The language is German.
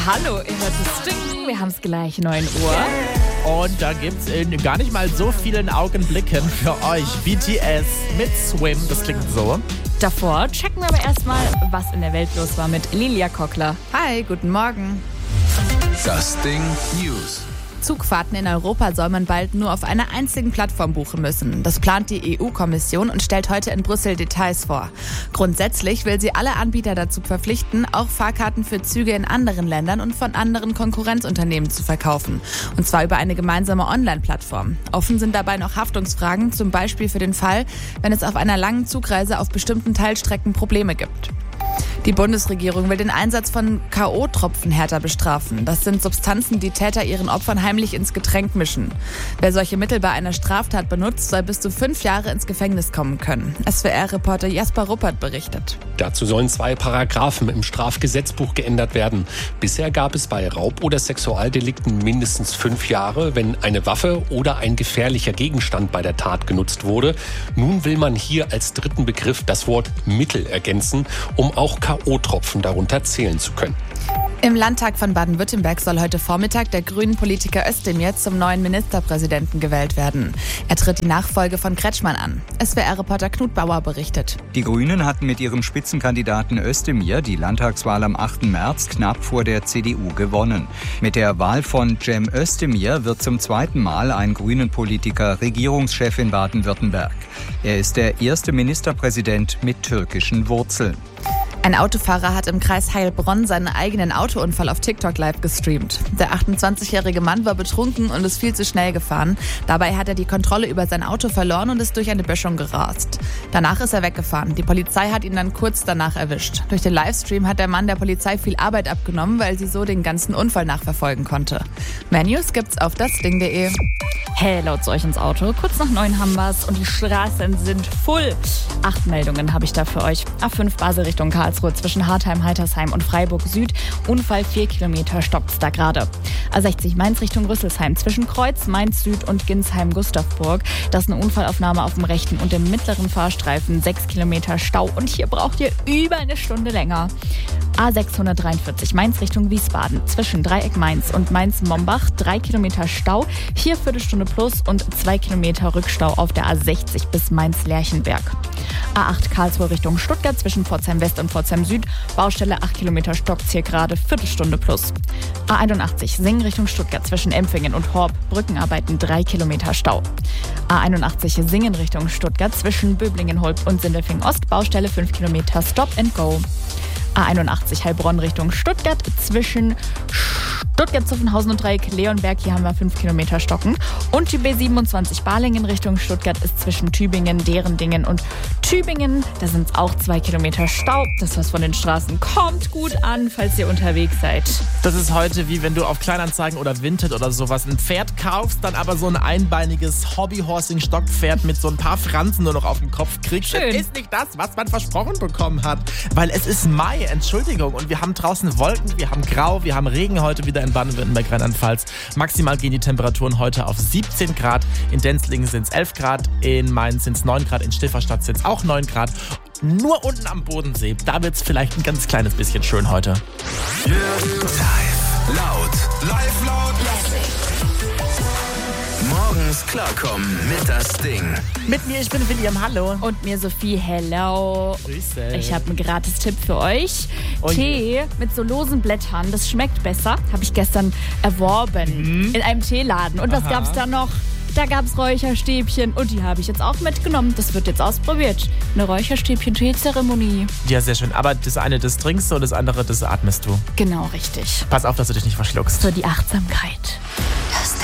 Hallo, ihr hört es Sting. Wir haben es gleich 9 Uhr. Und da gibt's in gar nicht mal so vielen Augenblicken für euch BTS mit Swim. Das klingt so. Davor checken wir aber erstmal, was in der Welt los war mit Lilia Kockler. Hi, guten Morgen. Das Ding News. Zugfahrten in Europa soll man bald nur auf einer einzigen Plattform buchen müssen. Das plant die EU-Kommission und stellt heute in Brüssel Details vor. Grundsätzlich will sie alle Anbieter dazu verpflichten, auch Fahrkarten für Züge in anderen Ländern und von anderen Konkurrenzunternehmen zu verkaufen. Und zwar über eine gemeinsame Online-Plattform. Offen sind dabei noch Haftungsfragen, zum Beispiel für den Fall, wenn es auf einer langen Zugreise auf bestimmten Teilstrecken Probleme gibt. Die Bundesregierung will den Einsatz von K.O.-Tropfen härter bestrafen. Das sind Substanzen, die Täter ihren Opfern heimlich ins Getränk mischen. Wer solche Mittel bei einer Straftat benutzt, soll bis zu 5 Jahre ins Gefängnis kommen können. SWR-Reporter Jasper Ruppert berichtet. Dazu sollen 2 Paragraphen im Strafgesetzbuch geändert werden. Bisher gab es bei Raub- oder Sexualdelikten mindestens 5 Jahre, wenn eine Waffe oder ein gefährlicher Gegenstand bei der Tat genutzt wurde. Nun will man hier als dritten Begriff das Wort Mittel ergänzen, um auch K.O.-Tropfen darunter zählen zu können. Im Landtag von Baden-Württemberg soll heute Vormittag der grünen Politiker Özdemir zum neuen Ministerpräsidenten gewählt werden. Er tritt die Nachfolge von Kretschmann an. SWR-Reporter Knut Bauer berichtet. Die Grünen hatten mit ihrem Spitzenkandidaten Özdemir die Landtagswahl am 8. März knapp vor der CDU gewonnen. Mit der Wahl von Cem Özdemir wird zum zweiten Mal ein grünen Politiker Regierungschef in Baden-Württemberg. Er ist der erste Ministerpräsident mit türkischen Wurzeln. Ein Autofahrer hat im Kreis Heilbronn seinen eigenen Autounfall auf TikTok live gestreamt. Der 28-jährige Mann war betrunken und ist viel zu schnell gefahren. Dabei hat er die Kontrolle über sein Auto verloren und ist durch eine Böschung gerast. Danach ist er weggefahren. Die Polizei hat ihn dann kurz danach erwischt. Durch den Livestream hat der Mann der Polizei viel Arbeit abgenommen, weil sie so den ganzen Unfall nachverfolgen konnte. Mehr News gibt's auf dasding.de. Hey, laut euch ins Auto. Kurz nach 9 haben wir's und die Straßen sind voll. 8 Meldungen habe ich da für euch. A5 Basel Richtung Karlsruhe zwischen Hartheim, Heitersheim und Freiburg Süd. Unfall 4 Kilometer stoppt's da gerade. A60 Mainz Richtung Rüsselsheim zwischen Kreuz, Mainz Süd und Ginsheim-Gustavburg. Das ist eine Unfallaufnahme auf dem rechten und dem mittleren Fahrstreifen. 6 Kilometer Stau und hier braucht ihr über eine Stunde länger. A643 Mainz Richtung Wiesbaden zwischen Dreieck Mainz und Mainz-Mombach. 3 Kilometer Stau, hier Viertelstunde plus und 2 Kilometer Rückstau auf der A60 bis Mainz-Lerchenberg. A8 Karlsruhe Richtung Stuttgart zwischen Pforzheim West und Pforzheim Süd. Baustelle 8 Kilometer stockt hier gerade, Viertelstunde plus. A81 Singen Richtung Stuttgart zwischen Empfingen und Horb. Brückenarbeiten 3 Kilometer Stau. A81 Singen Richtung Stuttgart zwischen Böblingen-Holb und Sindelfingen Ost. Baustelle 5 Kilometer Stop and Go. A81 Heilbronn Richtung Stuttgart zwischen Stuttgart, Zuffenhausen und Dreieck Leonberg. Hier haben wir 5 Kilometer Stocken. Und die B27 Balingen Richtung Stuttgart ist zwischen Tübingen, Derendingen und Tübingen. Da sind es auch 2 Kilometer Stau. Das, was von den Straßen kommt, gut an, falls ihr unterwegs seid. Das ist heute wie wenn du auf Kleinanzeigen oder Vinted oder sowas ein Pferd kaufst, dann aber so ein einbeiniges Hobbyhorsing-Stockpferd mit so ein paar Fransen nur noch auf dem Kopf kriegst. Schön. Das ist nicht das, was man versprochen bekommen hat. Weil es ist Mai, Entschuldigung. Und wir haben draußen Wolken, wir haben Grau, wir haben Regen heute wieder in Baden-Württemberg, Rheinland-Pfalz. Maximal gehen die Temperaturen heute auf 17 Grad. In Denzlingen sind es 11 Grad, in Mainz sind es 9 Grad, in Stifferstadt sind es auch 9 Grad. Nur unten am Bodensee, da wird es vielleicht ein ganz kleines bisschen schön heute. Live laut. Live laut. Morgens klarkommen mit das Ding. Mit mir, ich bin William, hallo. Und mir Sophie, hello. Grüße. Ich habe einen Gratis-Tipp für euch. Tee mit so losen Blättern, das schmeckt besser. Habe ich gestern erworben in einem Teeladen. Und was gab's da noch? Da gab's Räucherstäbchen und die habe ich jetzt auch mitgenommen. Das wird jetzt ausprobiert. Eine Räucherstäbchen-Tee-Zeremonie. Ja, sehr schön. Aber das eine, das trinkst du und das andere, das atmest du. Genau, richtig. Pass auf, dass du dich nicht verschluckst. So die Achtsamkeit. Das